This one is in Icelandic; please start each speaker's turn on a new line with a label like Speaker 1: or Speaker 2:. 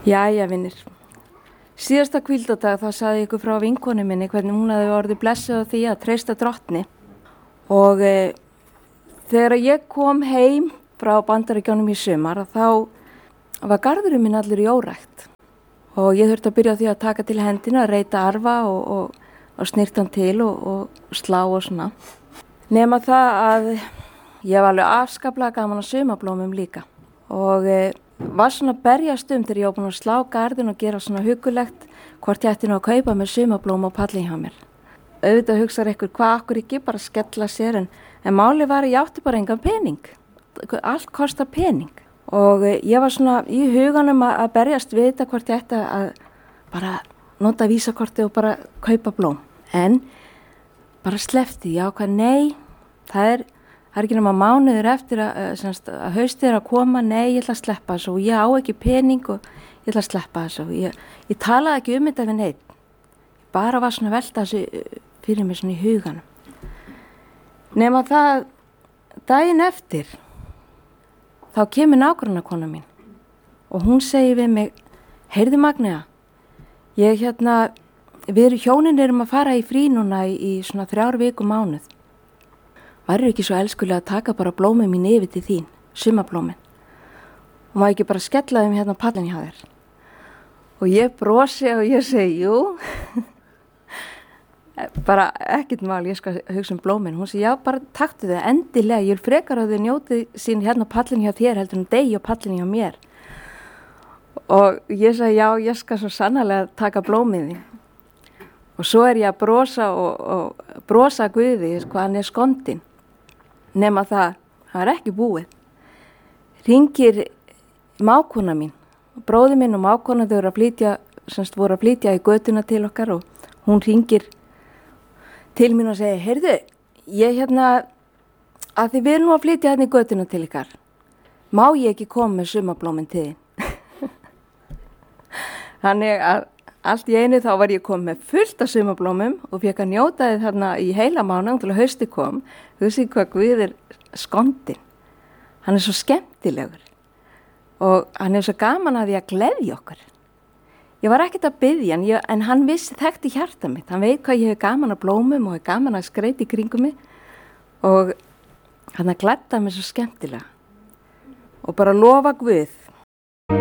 Speaker 1: Jæja, vinir. Síðasta hvíldardag þá sagði ég ykkur frá vinkonu minni hvernig hún hafði orðið blessuð á því að treysta Drottni. Og þegar ég kom heim frá Bandaríkjunum í sumar þá var garðurinn minn allur í órækt. Og ég þurfti að byrja á því að taka til hendina, að reyta arfa og snirta hann til og slá og svona. Nema það að ég var alveg afskaplega gaman að sumablómum líka. Og var svona að berjast þegar ég var búin að slá garðin og gera svona hugulegt hvort ég ætti nú að kaupa með sumablóm á pallinn hjá mér. Auðvitað hugsaði eitthvað hvað akkur ekki bara skella sér en máli var að ég átti bara engan pening. Allt kostar pening. Og ég var svona í huganum að berjast við þetta hvort ég ætti að bara nota vísakortið og bara kaupa blóm. En bara sleppti ég ákvað nei, það er ekki nema mánuður eftir að haustið að koma, nei, ég ætla að sleppa þessu og ég á ekki pening og ég ætla að sleppa þessu. Ég talaði ekki þetta við neitt, bara var svona að velta þessu fyrir mig svona í huganum. Nema það daginn eftir, þá kemur nágrannakona mín og hún segir við mig, heyrðu Magnea, við hjónin erum að fara í frí núna í svona 3 viku mánuð. Væru ekki svo elskulega að taka bara blómið mín yfir til þín, sumablómin. Og má ekki bara skella þeim hérna á pallinn hjá þér. Og ég brosi og ég segi, jú. Bara ekkert mál, ég skal hugsa blómin. Hún segi, já, bara taktu þau endilega. Ég frekar að þau njóti sín hérna á pallinn hjá þér heldur en degi á pallinn hjá mér. Og ég segi, já, ég skal svo sannarlega taka blómið þín. Og svo ég að brosa og brosa Guði, hvað hann skondinn. Nema það er ekki búið. Hringir mákona mín, bróði minn og mákona þau voru að flytja í götuna til okkar og hún hringir til mín og segir, heyrðu, ég að þið vil nú að flytja hérna í götuna til ykkar, má ég ekki koma með sumablómin til þín? Þannig að allt í einu þá var ég komið með fullt af sumablómum og fekk að njóta þið þarna í heila mánuð til að hausti kom. Þú sé hvað Guð skondinn. Hann svo skemmtilegur og hann svo gaman að því að gleðja okkur. Ég var ekkert að biðja hann, en hann þekkti hjarta mitt. Hann veit hvað ég hef gaman að blómum og hef gaman að skreita í kringum mig og hann gledda mig svo skemmtilega. Og bara lofa Guð